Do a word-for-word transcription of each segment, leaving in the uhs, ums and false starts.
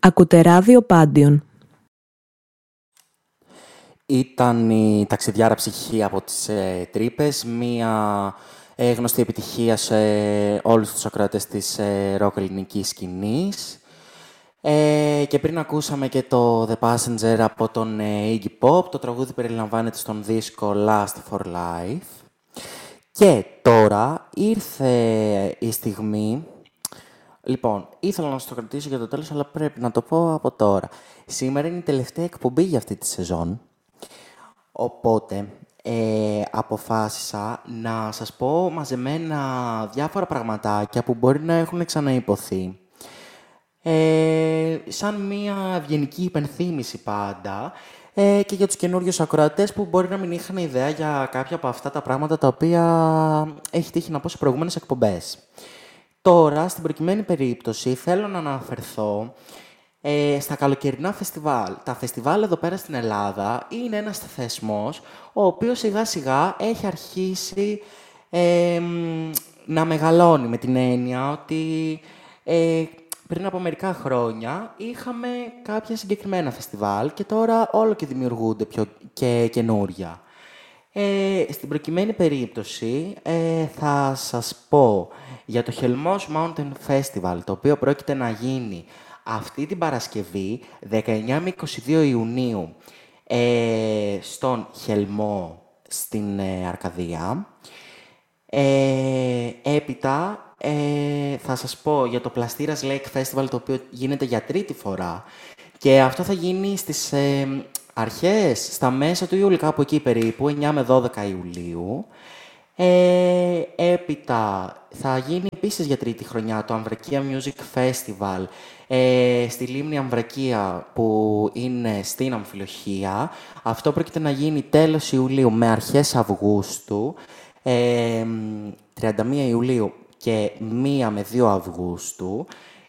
Ακούτε ράδιο Πάντιον. Ήταν η ταξιδιάρα ψυχή από τις ε, τρύπες, μία ε, γνωστή επιτυχία σε όλους τους ακροατές της ε, ροκ ελληνικής σκηνής. Ε, και πριν ακούσαμε και το The Passenger από τον ε, Iggy Pop, το τραγούδι περιλαμβάνεται στον δίσκο Last for Life. Και τώρα ήρθε η στιγμή. Λοιπόν, ήθελα να σας το κρατήσω για το τέλος, αλλά πρέπει να το πω από τώρα. Σήμερα είναι η τελευταία εκπομπή για αυτή τη σεζόν. Οπότε, ε, αποφάσισα να σας πω μαζεμένα διάφορα πραγματάκια που μπορεί να έχουν ξαναϋποθεί. Ε, σαν μια ευγενική υπενθύμηση πάντα ε, και για τους καινούριους ακροατές που μπορεί να μην είχαν ιδέα για κάποια από αυτά τα πράγματα τα οποία έχει τύχει να πω σε προηγούμενες εκπομπές. Τώρα, στην προκειμένη περίπτωση, θέλω να αναφερθώ ε, στα καλοκαιρινά φεστιβάλ. Τα φεστιβάλ εδώ πέρα στην Ελλάδα είναι ένας θεσμός ο οποίος σιγά σιγά έχει αρχίσει ε, να μεγαλώνει με την έννοια ότι ε, πριν από μερικά χρόνια είχαμε κάποια συγκεκριμένα φεστιβάλ και τώρα όλο και δημιουργούνται πιο και καινούρια. Ε, στην προκειμένη περίπτωση ε, θα σας πω για το Χελμός Mountain Festival, το οποίο πρόκειται να γίνει αυτή την Παρασκευή, δεκαεννέα με είκοσι δύο Ιουνίου, ε, στον Χελμό, στην ε, Αρκαδία. Ε, έπειτα ε, θα σας πω για το Πλαστήρας Lake Festival, το οποίο γίνεται για τρίτη φορά και αυτό θα γίνει στις ε, αρχές, στα μέσα του Ιούλη, κάπου εκεί περίπου, εννέα με δώδεκα Ιουλίου. Ε, έπειτα θα γίνει επίσης για τρίτη χρονιά το Αμβρακία Music Festival ε, στη Λίμνη Αμβρακία, που είναι στην Αμφιλοχία. Αυτό πρόκειται να γίνει τέλος Ιουλίου με αρχές Αυγούστου, ε, τριάντα μία Ιουλίου και μία με δύο Αυγούστου.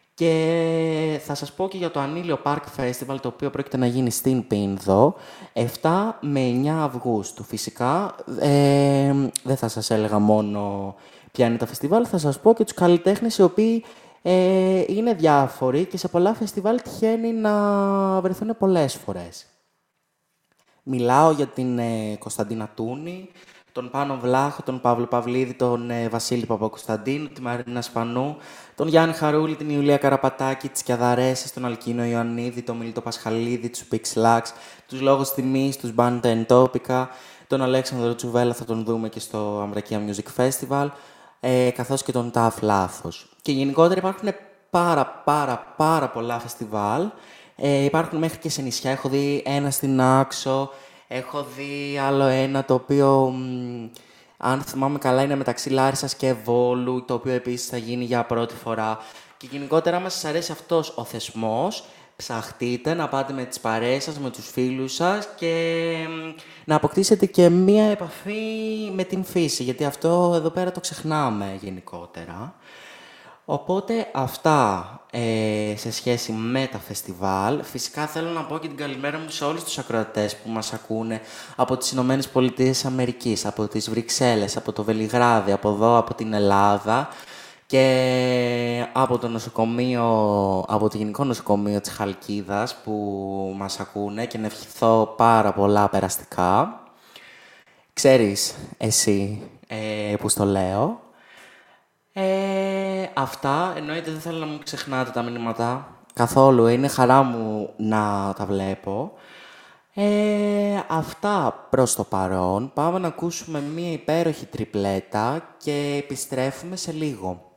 Και θα σας πω και για το Ανήλιο Park Festival, το οποίο πρόκειται να γίνει στην Πίνδο, επτά με εννέα Αυγούστου. Φυσικά, ε, δεν θα σας έλεγα μόνο ποια είναι τα φεστιβάλ, θα σας πω και τους καλλιτέχνες οι οποίοι ε, είναι διάφοροι και σε πολλά φεστιβάλ τυχαίνει να βρεθούν πολλές φορές. Μιλάω για την ε, Κωνσταντίνα Τούνη, τον Πάνο Βλάχο, τον Παύλο Παυλίδη, τον ε, Βασίλη Παπακοσταντίνου, τη Μαρίνα Σπανού, τον Γιάννη Χαρούλη, την Ιουλία Καραπατάκη, τις Κιαδαρέσες, τον Αλκίνο Ιωαννίδη, τον Μιλίτο Πασχαλίδη, τους Pixlax, τους Λόγους Τιμής, τους Μπάντα Εντόπικα, τον Αλέξανδρο Τσουβέλα θα τον δούμε και στο Αμβρακία Music Festival, ε, καθώς και τον Ταφ Λάθος. Και γενικότερα υπάρχουν πάρα πάρα πάρα πολλά φεστιβάλ, ε, υπάρχουν μέχρι και σε νησιά. Έχω δει ένα στην Άξο, έχω δει άλλο ένα το οποίο, μ, αν θυμάμαι καλά, είναι μεταξύ Λάρισσας και Βόλου, το οποίο επίσης θα γίνει για πρώτη φορά. Και γενικότερα, άμα σας αρέσει αυτός ο θεσμός, ψαχτείτε να πάτε με τις παρέες σας, με τους φίλους σας και μ, να αποκτήσετε και μία επαφή με την φύση, γιατί αυτό εδώ πέρα το ξεχνάμε γενικότερα. Οπότε αυτά ε, σε σχέση με τα φεστιβάλ. Φυσικά θέλω να πω και την καλημέρα μου σε όλους τους ακροατές που μας ακούνε από τις Ηνωμένες Πολιτείες Αμερικής, από τις Βρυξέλλες, από το Βελιγράδι, από εδώ, από την Ελλάδα και από το νοσοκομείο, από το Γενικό Νοσοκομείο της Χαλκίδας που μας ακούνε και να ευχηθώ πάρα πολλά περαστικά. Ξέρεις εσύ ε, που στο λέω. Ε, αυτά, εννοείται δεν θέλω να μου ξεχνάτε τα μηνύματα καθόλου, είναι χαρά μου να τα βλέπω. Ε, αυτά προς το παρόν, πάμε να ακούσουμε μία υπέροχη τριπλέτα και επιστρέφουμε σε λίγο.